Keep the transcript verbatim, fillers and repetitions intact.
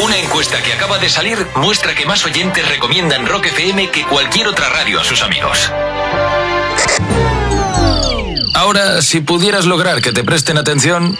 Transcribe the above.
Una encuesta que acaba de salir muestra que más oyentes recomiendan Rock F M que cualquier otra radio a sus amigos. Ahora, si pudieras lograr que te presten atención,